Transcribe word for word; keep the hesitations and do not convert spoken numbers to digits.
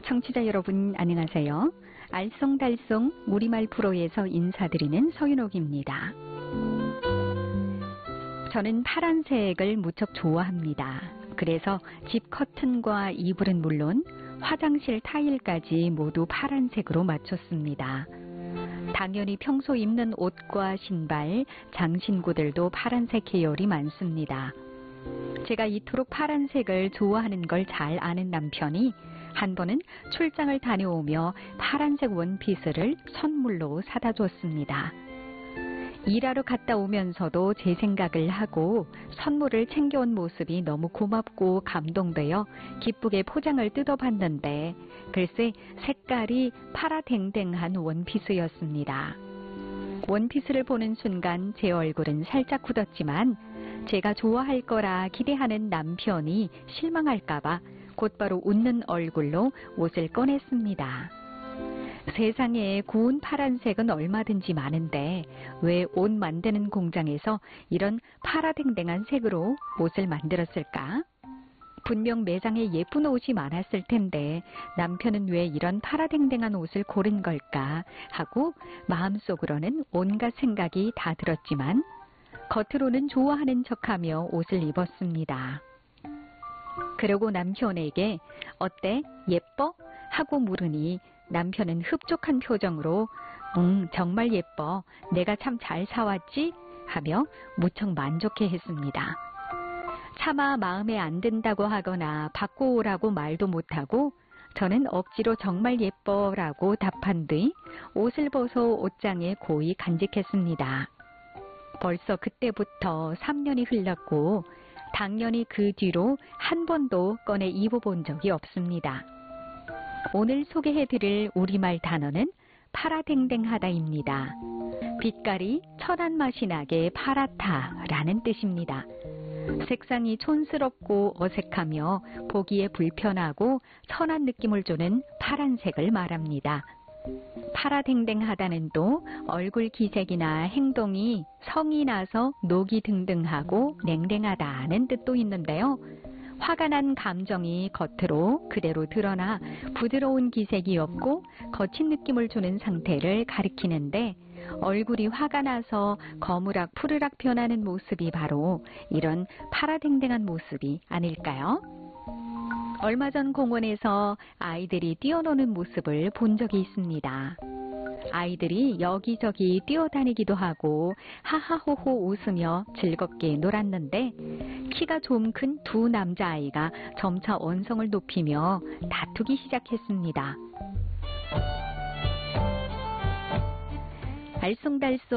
청취자 여러분 안녕하세요. 알쏭달쏭 우리말 프로에서 인사드리는 서윤옥입니다. 저는 파란색을 무척 좋아합니다. 그래서 집 커튼과 이불은 물론 화장실 타일까지 모두 파란색으로 맞췄습니다. 당연히 평소 입는 옷과 신발, 장신구들도 파란색 계열이 많습니다. 제가 이토록 파란색을 좋아하는 걸 잘 아는 남편이 한 번은 출장을 다녀오며 파란색 원피스를 선물로 사다 줬습니다. 일하러 갔다 오면서도 제 생각을 하고 선물을 챙겨온 모습이 너무 고맙고 감동되어 기쁘게 포장을 뜯어봤는데 글쎄 색깔이 파라댕댕한 원피스였습니다. 원피스를 보는 순간 제 얼굴은 살짝 굳었지만 제가 좋아할 거라 기대하는 남편이 실망할까봐 곧바로 웃는 얼굴로 옷을 꺼냈습니다. 세상에 고운 파란색은 얼마든지 많은데 왜 옷 만드는 공장에서 이런 파라댕댕한 색으로 옷을 만들었을까? 분명 매장에 예쁜 옷이 많았을 텐데 남편은 왜 이런 파라댕댕한 옷을 고른 걸까 하고 마음속으로는 온갖 생각이 다 들었지만 겉으로는 좋아하는 척하며 옷을 입었습니다. 그러고 남편에게 어때? 예뻐? 하고 물으니 남편은 흡족한 표정으로 응 정말 예뻐. 내가 참 잘 사왔지? 하며 무척 만족해 했습니다. 차마 마음에 안 든다고 하거나 바꿔 오라고 말도 못하고 저는 억지로 정말 예뻐라고 답한 뒤 옷을 벗어 옷장에 고이 간직했습니다. 벌써 그때부터 삼 년이 흘렀고 당연히 그 뒤로 한 번도 꺼내 입어본 적이 없습니다. 오늘 소개해드릴 우리말 단어는 파라댕댕하다입니다. 빛깔이 천한 맛이 나게 파랗다라는 뜻입니다. 색상이 촌스럽고 어색하며 보기에 불편하고 천한 느낌을 주는 파란색을 말합니다. 파라댕댕하다는 또 얼굴 기색이나 행동이 성이 나서 녹이 등등하고 냉랭하다는 뜻도 있는데요. 화가 난 감정이 겉으로 그대로 드러나 부드러운 기색이 없고 거친 느낌을 주는 상태를 가리키는데 얼굴이 화가 나서 거무락 푸르락 변하는 모습이 바로 이런 파라댕댕한 모습이 아닐까요? 얼마 전 공원에서 아이들이 뛰어노는 모습을 본 적이 있습니다. 아이들이 여기저기 뛰어다니기도 하고 하하호호 웃으며 즐겁게 놀았는데 키가 좀 큰 두 남자아이가 점차 언성을 높이며 다투기 시작했습니다. 알쏭달쏭